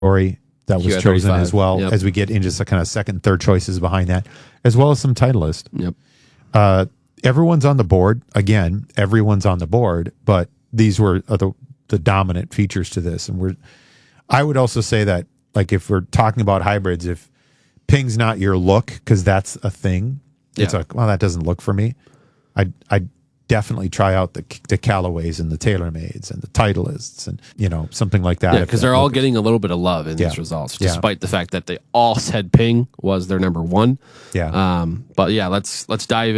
Ori that was chosen as well, yep. as we get into some kind of second, third choices behind that, as well as some Titleist. Yep. Everyone's on the board. Again, everyone's on the board, but these were the dominant features to this. And I would also say that, like, if we're talking about hybrids, if Ping's not your look, because that's a thing, it's like, well, that doesn't look for me. I'd definitely try out the Callaways and the TaylorMades and the Titleists and, something like that. Yeah, because they're all getting a little bit of love in these results, despite the fact that they all said Ping was their number one. Yeah. But yeah, let's get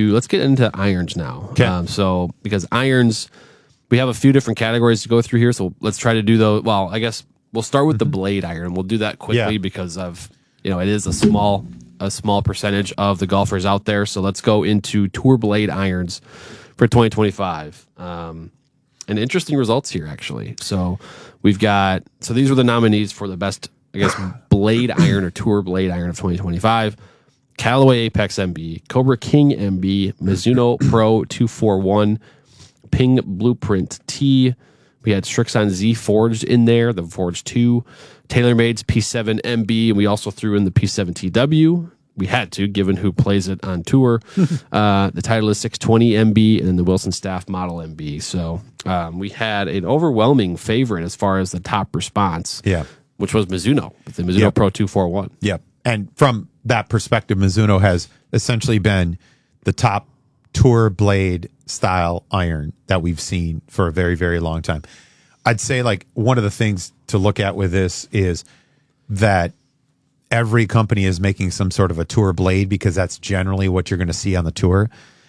into irons now. Okay. So because irons, we have a few different categories to go through here. So let's try to do those. Well, I guess we'll start with the blade iron. We'll do that quickly because of, it is a small percentage of the golfers out there. So let's go into tour blade irons for 2025. And interesting results here, actually. So these were the nominees for the best, I guess, blade iron or tour blade iron of 2025. Callaway Apex MB, Cobra King MB, Mizuno Pro 241, Ping Blueprint T. We had Strixon Z Forged in there, the Forged 2, TaylorMade's P7 MB, and we also threw in the P7 TW. We had to, given who plays it on tour. The Titleist 620 MB and then the Wilson Staff Model MB. So we had an overwhelming favorite as far as the top response, which was Mizuno, with the Mizuno Pro 241. Yep. And from that perspective, Mizuno has essentially been the top tour blade style iron that we've seen for a very, very long time. I'd say, like, one of the things to look at with this is that every company is making some sort of a tour blade, because that's generally what you're going to see on the tour.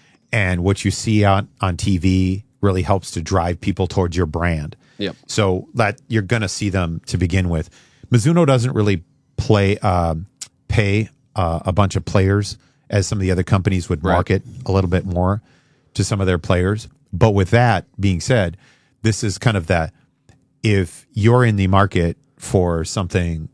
And what you see on TV really helps to drive people towards your brand. Yep. So that you're going to see them to begin with. Mizuno doesn't really pay a bunch of players as some of the other companies would market a little bit more to some of their players. But with that being said, this is kind of that, if you're in the market for something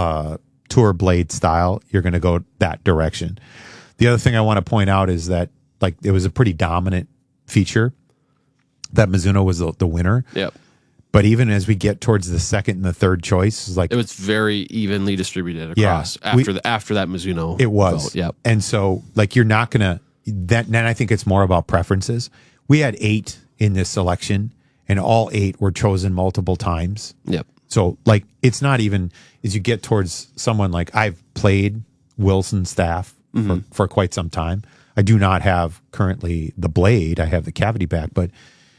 tour blade style, you're going to go that direction. The other thing I want to point out is that, like, it was a pretty dominant feature that Mizuno was the winner. Yep. But even as we get towards the second and the third choice, it was very evenly distributed across after that Mizuno. It was. Vote. Yep. And so, like, you're not going to then I think it's more about preferences. We had 8 in this selection, and all 8 were chosen multiple times. Yep. So, like, it's not even as you get towards someone like, I've played Wilson Staff for quite some time. I do not have currently the blade. I have the cavity back, but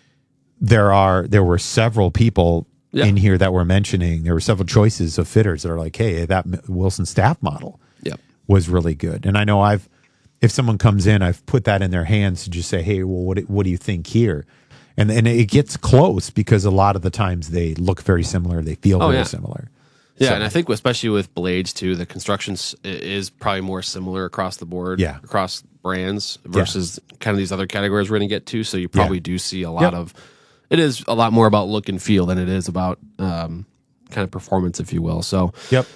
there were several people in here that were mentioning, there were several choices of fitters that are like, hey, that Wilson Staff model was really good. And I know if someone comes in, I've put that in their hands to just say, hey, well, what do you think here? And it gets close because a lot of the times they look very similar. They feel very similar. Yeah, and I think especially with blades too, the construction is probably more similar across the board, across brands versus kind of these other categories we're going to get to. So you probably do see a lot of, it is a lot more about look and feel than it is about kind of performance, if you will. So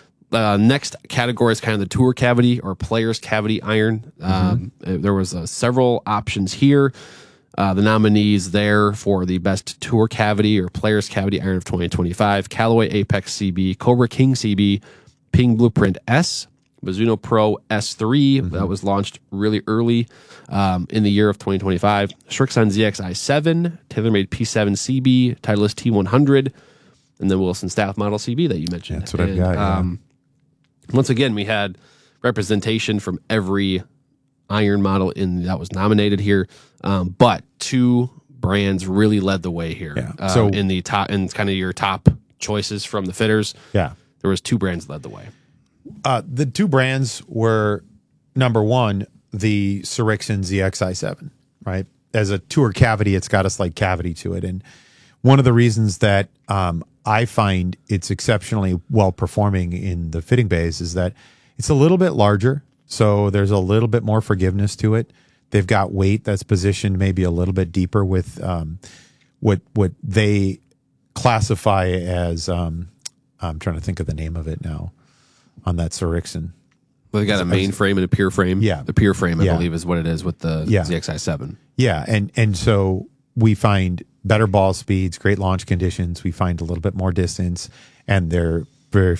next category is kind of the tour cavity or player's cavity iron. There was several options here. The nominees there for the best tour cavity or player's cavity iron of 2025: Callaway Apex CB, Cobra King CB, Ping Blueprint S, Mizuno Pro S3 that was launched really early in the year of 2025, Strixon ZXi7, TaylorMade P7 CB, Titleist T100, and then Wilson Staff Model CB that you mentioned. That's what I've got. Once again, we had representation from every iron model that was nominated here, but 2 brands really led the way here. So in the top, and kind of your top choices from the fitters, there was 2 brands that led the way. The 2 brands were, number one, the Srixon ZXi7, right? As a tour cavity, it's got a slight cavity to it, and one of the reasons that I find it's exceptionally well performing in the fitting bays is that it's a little bit larger. So there's a little bit more forgiveness to it. They've got weight that's positioned maybe a little bit deeper with what they classify as I'm trying to think of the name of it now on that Srixon. Well, they got a main frame and a pier frame. Yeah. The pier frame, I believe, is what it is with the ZXi7. Yeah, and so we find better ball speeds, great launch conditions. We find a little bit more distance, and they're very